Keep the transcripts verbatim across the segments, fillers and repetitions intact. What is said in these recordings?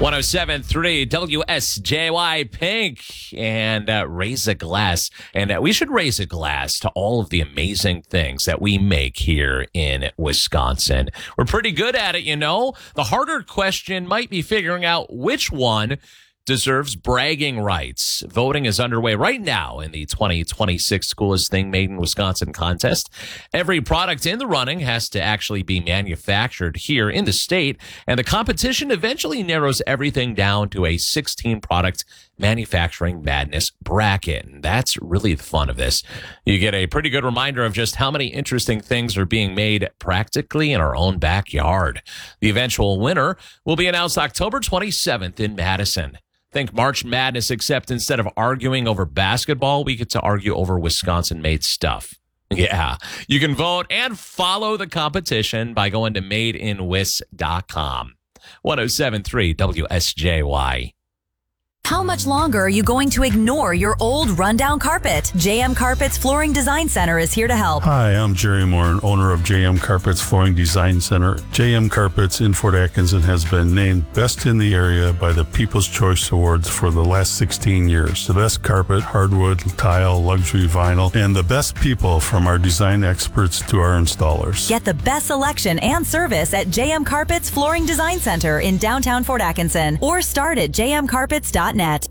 one oh seven point three W S J Y Pink, and uh, raise a glass. And uh, we should raise a glass to all of the amazing things that we make here in Wisconsin. We're pretty good at it, you know. The harder question might be figuring out which one deserves bragging rights. Voting is underway right now in the twenty twenty-six Coolest Thing Made in Wisconsin contest. Every product in the running has to actually be manufactured here in the state, and the competition eventually narrows everything down to a sixteen product manufacturing madness bracket. And that's really the fun of this. You get a pretty good reminder of just how many interesting things are being made practically in our own backyard. The eventual winner will be announced October twenty-seventh in Madison. Think March Madness, except instead of arguing over basketball, we get to argue over Wisconsin-made stuff. Yeah, you can vote and follow the competition by going to made in wis dot com. one oh seven point three W S J Y. How much longer are you going to ignore your old rundown carpet? J M Carpets Flooring Design Center is here to help. Hi, I'm Jerry Moore, owner of J M Carpets Flooring Design Center. J M Carpets in Fort Atkinson has been named Best in the Area by the People's Choice Awards for the last sixteen years. The best carpet, hardwood, tile, luxury vinyl, and the best people from our design experts to our installers. Get the best selection and service at J M Carpets Flooring Design Center in downtown Fort Atkinson, or start at j m carpets dot net.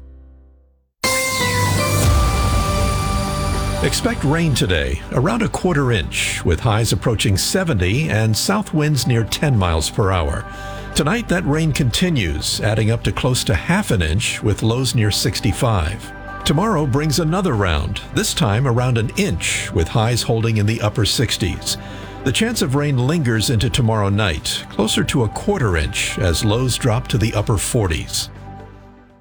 Expect rain today, around a quarter inch, with highs approaching seventy and south winds near ten miles per hour. Tonight, that rain continues, adding up to close to half an inch, with lows near sixty-five. Tomorrow brings another round, this time around an inch, with highs holding in the upper sixties. The chance of rain lingers into tomorrow night, closer to a quarter inch, as lows drop to the upper forties.